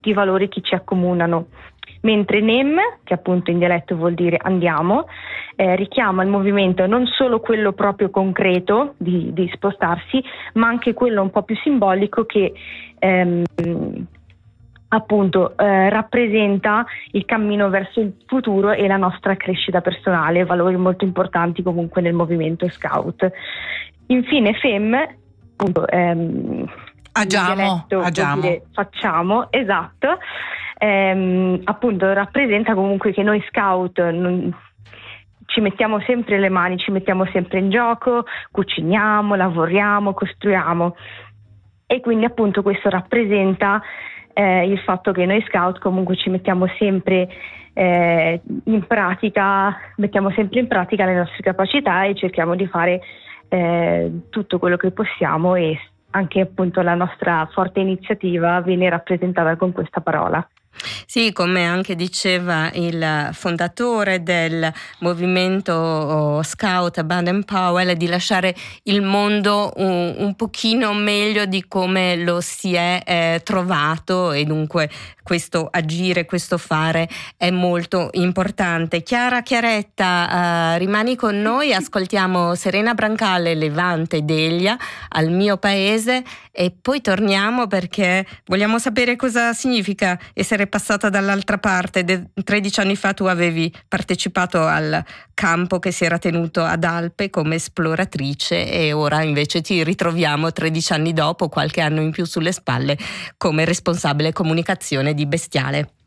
i valori che ci accomunano. Mentre NEM, che appunto in dialetto vuol dire andiamo, richiama il movimento non solo quello proprio concreto di spostarsi, ma anche quello un po' più simbolico che appunto rappresenta il cammino verso il futuro e la nostra crescita personale, valori molto importanti comunque nel movimento scout. Infine FEM, appunto agiamo. Dire facciamo, esatto, appunto rappresenta comunque che noi scout ci mettiamo sempre le mani, ci mettiamo sempre in gioco, cuciniamo, lavoriamo, costruiamo, e quindi appunto questo rappresenta il fatto che noi scout comunque ci mettiamo sempre in pratica le nostre capacità e cerchiamo di fare tutto quello che possiamo, e anche appunto la nostra forte iniziativa viene rappresentata con questa parola. Sì, come anche diceva il fondatore del movimento scout Baden-Powell, di lasciare il mondo un pochino meglio di come lo si è trovato, e dunque questo agire, questo fare è molto importante. Chiaretta, rimani con noi, ascoltiamo Serena Brancale, Levante Delia, Al mio paese, e poi torniamo perché vogliamo sapere cosa significa essere passata dall'altra parte. 13 anni fa tu avevi partecipato al campo che si era tenuto ad Alpe come esploratrice, e ora invece ti ritroviamo 13 anni dopo, qualche anno in più sulle spalle, come responsabile comunicazione di Bestiale.